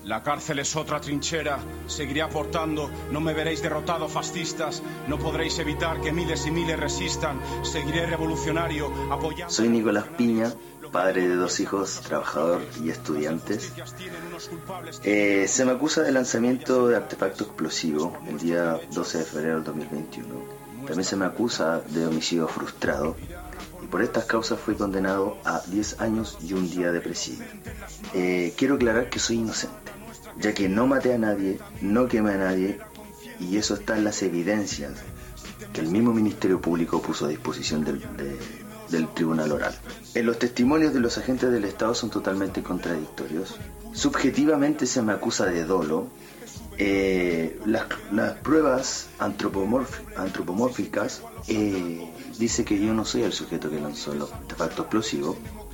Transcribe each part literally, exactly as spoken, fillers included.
La cárcel es otra trinchera, seguiré aportando, no me veréis derrotado fascistas, no podréis evitar que miles y miles resistan, seguiré revolucionario, apoyando... Soy Nicolás Piña, padre de dos hijos, trabajador y estudiantes. Eh, se me acusa de lanzamiento de artefacto explosivo el día doce de febrero del dos mil veintiuno. También se me acusa de homicidio frustrado. Y por estas causas fui condenado a diez años y un día de presidio. Eh, quiero aclarar que soy inocente, ya que no maté a nadie, no quemé a nadie, y eso está en las evidencias que el mismo Ministerio Público puso a disposición del, de, del Tribunal Oral. En los testimonios de los agentes del Estado son totalmente contradictorios. Subjetivamente se me acusa de dolo. Eh, las, las pruebas antropomórficas eh, dice que yo no soy el sujeto que lanzó el artefacto explosivo,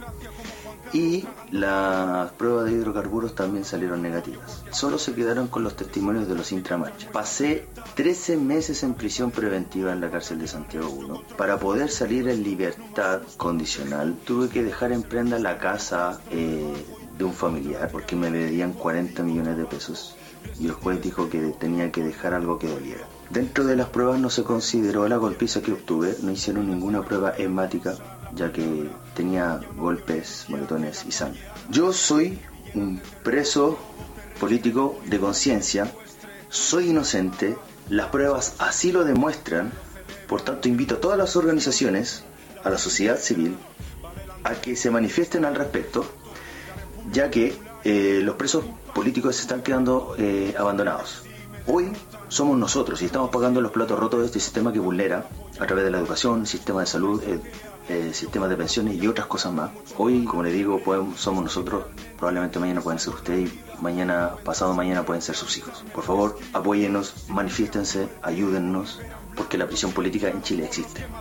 y las pruebas de hidrocarburos también salieron negativas. Solo se quedaron con los testimonios de los intramarcha. Pasé trece meses en prisión preventiva en la cárcel de Santiago uno. Para poder salir en libertad condicional tuve que dejar en prenda la casa eh, de un familiar porque me debían cuarenta millones de pesos. Y el juez dijo que tenía que dejar algo que doliera. Dentro de las pruebas no se consideró la golpiza que obtuve, no hicieron ninguna prueba hemática, ya que tenía golpes, moretones y sangre. Yo soy un preso político de conciencia, soy inocente, las pruebas así lo demuestran, por tanto invito a todas las organizaciones, a la sociedad civil, a que se manifiesten al respecto, ya que eh, los presos políticos se están quedando eh, abandonados. Hoy somos nosotros y estamos pagando los platos rotos de este sistema que vulnera a través de la educación, sistema de salud, eh, eh, sistemas de pensiones y otras cosas más. Hoy, como les digo, podemos, somos nosotros, probablemente mañana pueden ser ustedes y mañana, pasado mañana pueden ser sus hijos. Por favor, apóyennos, manifiéstense, ayúdennos, porque la prisión política en Chile existe.